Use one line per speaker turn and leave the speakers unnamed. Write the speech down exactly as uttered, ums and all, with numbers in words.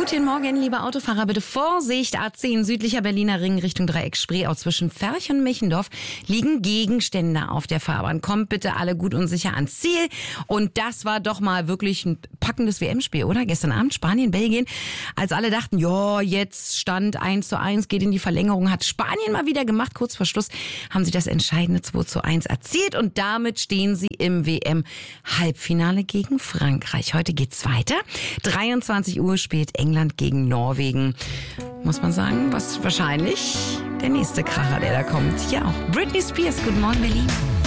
Guten Morgen, liebe Autofahrer. Bitte Vorsicht, A zehn, südlicher Berliner Ring Richtung Dreieck Spreeau. Zwischen Ferch und Mechendorf liegen Gegenstände auf der Fahrbahn. Kommt bitte alle gut und sicher ans Ziel. Und das war doch mal wirklich ein packendes W M-Spiel, oder? Gestern Abend Spanien, Belgien. Als alle dachten, ja, jetzt Stand eins zu eins, geht in die Verlängerung, hat Spanien mal wieder gemacht. Kurz vor Schluss haben sie das entscheidende zwei zu eins erzielt. Und damit stehen sie im W M-Halbfinale gegen Frankreich. Heute geht's weiter. dreiundzwanzig Uhr spielt England gegen Norwegen. Muss man sagen, was wahrscheinlich der nächste Kracher, der da kommt. Hier auch Britney Spears. Guten Morgen, Berlin.